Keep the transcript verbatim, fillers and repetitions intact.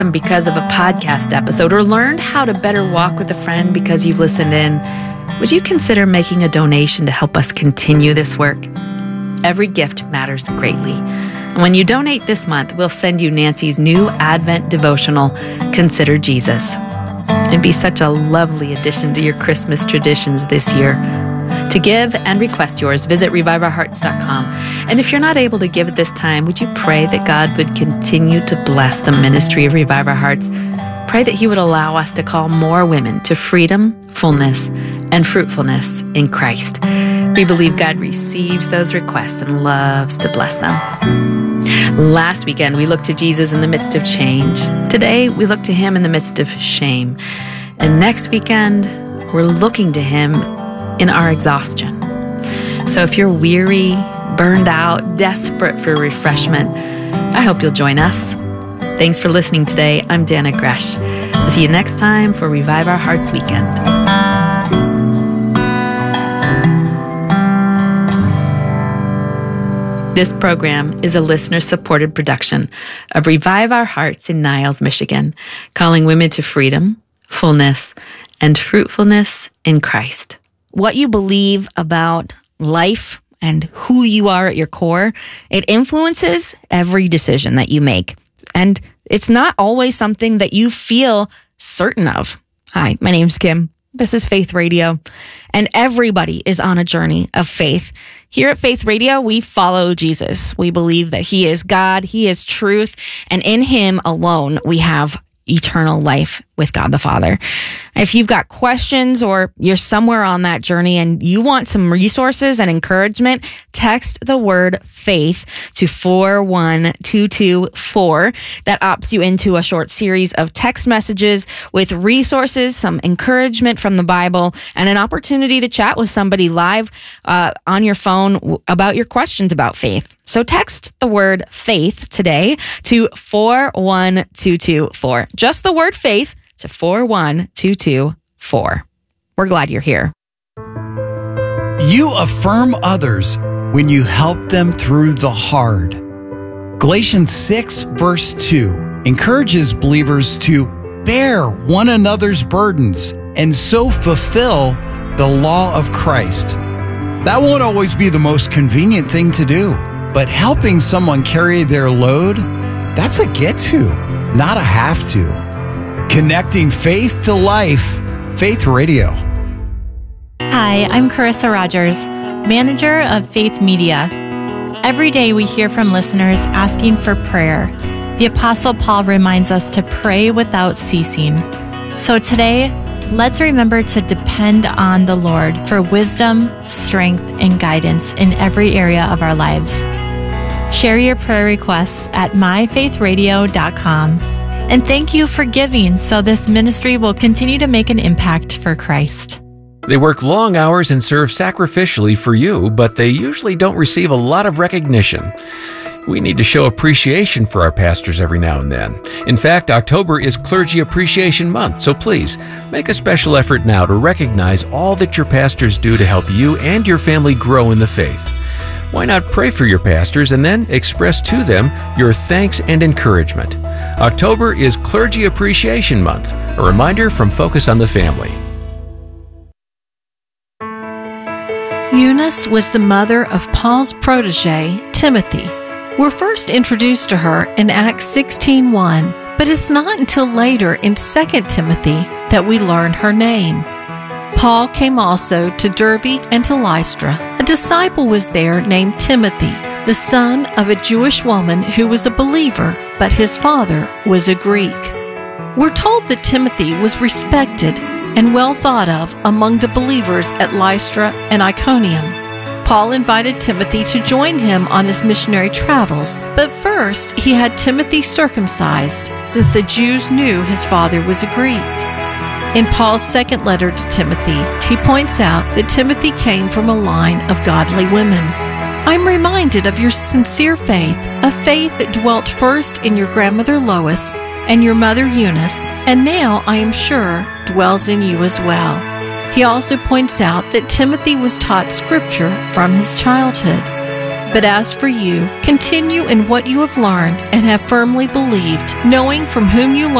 because of a podcast episode or learned how to better walk with a friend because you've listened in, would you consider making a donation to help us continue this work? Every gift matters greatly. And when you donate this month, we'll send you Nancy's new Advent devotional, Consider Jesus. It'd be such a lovely addition to your Christmas traditions this year. To give and request yours, visit revive our hearts dot com. And if you're not able to give at this time, would you pray that God would continue to bless the ministry of Revive Our Hearts? Pray that He would allow us to call more women to freedom, fullness, and fruitfulness in Christ. We believe God receives those requests and loves to bless them. Last weekend, we looked to Jesus in the midst of change. Today, we look to Him in the midst of shame. And next weekend, we're looking to Him in our exhaustion. So if you're weary, burned out, desperate for refreshment, I hope you'll join us. Thanks for listening today. I'm Dana Gresh. We'll see you next time for Revive Our Hearts Weekend. This program is a listener-supported production of Revive Our Hearts in Niles, Michigan, calling women to freedom, fullness, and fruitfulness in Christ. What you believe about life and who you are at your core, it influences every decision that you make. And it's not always something that you feel certain of. Hi, my name's Kim. This is Faith Radio. And everybody is on a journey of faith. Here at Faith Radio, we follow Jesus. We believe that He is God, He is truth, and in Him alone we have eternal life with God the Father. If you've got questions or you're somewhere on that journey and you want some resources and encouragement, text the word faith to four one two two four. That opts you into a short series of text messages with resources, some encouragement from the Bible, and an opportunity to chat with somebody live uh, on your phone about your questions about faith. So text the word faith today to four one two two four. Just the word faith to four one two two four. We're glad you're here. You affirm others when you help them through the hard. Galatians six, verse two encourages believers to bear one another's burdens and so fulfill the law of Christ. That won't always be the most convenient thing to do, but helping someone carry their load, that's a get to, not a have to. Connecting faith to life. Faith Radio. Hi, I'm Carissa Rogers, manager of Faith Media. Every day we hear from listeners asking for prayer. The Apostle Paul reminds us to pray without ceasing. So today, let's remember to depend on the Lord for wisdom, strength, and guidance in every area of our lives. Share your prayer requests at my faith radio dot com. And thank you for giving so this ministry will continue to make an impact for Christ. They work long hours and serve sacrificially for you, but they usually don't receive a lot of recognition. We need to show appreciation for our pastors every now and then. In fact, October is Clergy Appreciation Month, so please make a special effort now to recognize all that your pastors do to help you and your family grow in the faith. Why not pray for your pastors and then express to them your thanks and encouragement? October is Clergy Appreciation Month, a reminder from Focus on the Family. Eunice was the mother of Paul's protege, Timothy. We're first introduced to her in Acts sixteen one, but it's not until later in Second Timothy that we learn her name. Paul came also to Derbe and to Lystra. A disciple was there named Timothy, the son of a Jewish woman who was a believer, but his father was a Greek. We're told that Timothy was respected and well thought of among the believers at Lystra and Iconium. Paul invited Timothy to join him on his missionary travels, but first he had Timothy circumcised, since the Jews knew his father was a Greek. In Paul's second letter to Timothy, he points out that Timothy came from a line of godly women. I'm reminded of your sincere faith, a faith that dwelt first in your grandmother Lois and your mother Eunice, and now, I am sure, dwells in you as well. He also points out that Timothy was taught Scripture from his childhood. But as for you, continue in what you have learned and have firmly believed, knowing from whom you learned